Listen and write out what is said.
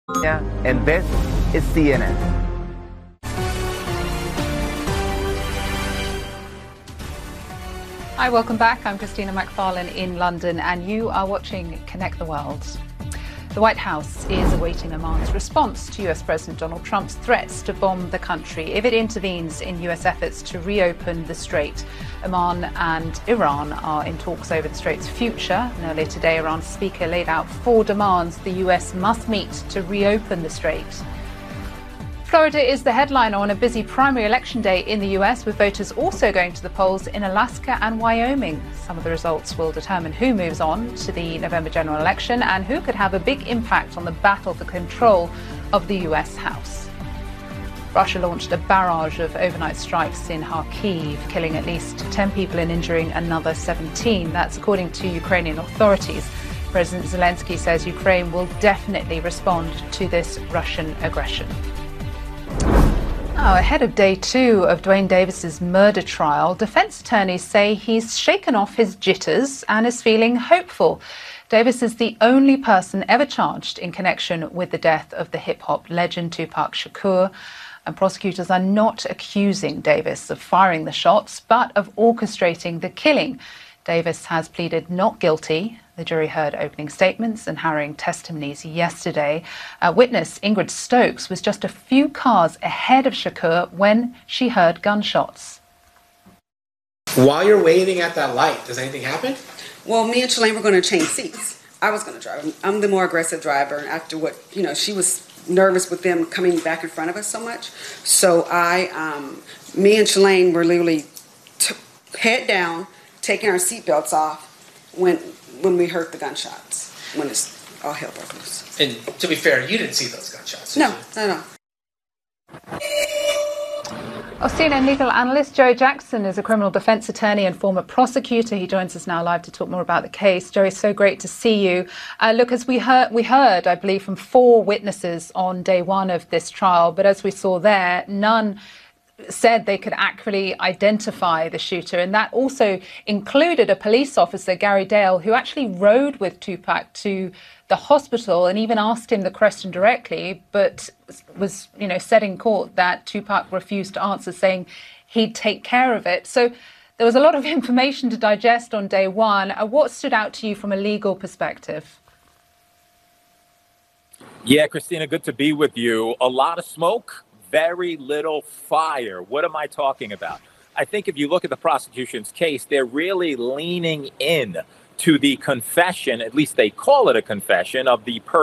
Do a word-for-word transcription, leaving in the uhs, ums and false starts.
And this is C N N. Hi, welcome back. I'm Christina McFarlane in London, and you are watching Connect the World. The White House is awaiting Oman's response to U S President Donald Trump's threats to bomb the country if it intervenes in U S efforts to reopen the strait. Oman and Iran are in talks over the strait's future. And earlier today, Iran's speaker laid out four demands the U S must meet to reopen the strait. Florida is the headliner on a busy primary election day in the U S, with voters also going to the polls in Alaska and Wyoming. Some of the results will determine who moves on to the November general election and who could have a big impact on the battle for control of the U S House. Russia launched a barrage of overnight strikes in Kharkiv, killing at least ten people and injuring another seventeen. That's according to Ukrainian authorities. President Zelensky says Ukraine will definitely respond to this Russian aggression. Now, ahead of day two of Duane Davis's murder trial, defense attorneys say he's shaken off his jitters and is feeling hopeful. Davis is the only person ever charged in connection with the death of the hip-hop legend Tupac Shakur, and prosecutors are not accusing Davis of firing the shots, but of orchestrating the killing. Davis has pleaded not guilty. The jury heard opening statements and harrowing testimonies yesterday. A witness, Ingrid Stokes, was just a few cars ahead of Shakur when she heard gunshots. While you're waiting at that light, does anything happen? Well, me and Shalane were going to change seats. I was going to drive. I'm the more aggressive driver. After what, you know, she was nervous with them coming back in front of us so much. So I, um, me and Shalane were literally t- head down, taking our seatbelts off when when we heard the gunshots, when it's all hell broke loose. And to be fair, you didn't see those gunshots. No, no, no. Our C N N legal analyst Joey Jackson is a criminal defence attorney and former prosecutor. He joins us now live to talk more about the case. Joey, so great to see you. Uh, look, as we heard, we heard, I believe, from four witnesses on day one of this trial, but as we saw there, none said they could accurately identify the shooter. And that also included a police officer, Gary Dale, who actually rode with Tupac to the hospital and even asked him the question directly, but was, you know, said in court that Tupac refused to answer, saying he'd take care of it. So there was a lot of information to digest on day one. Uh, what stood out to you from a legal perspective? Yeah, Christina, good to be with you. A lot of smoke, very little fire. What am I talking about? I think if you look at the prosecution's case, they're really leaning in to the confession, at least they call it a confession, of the person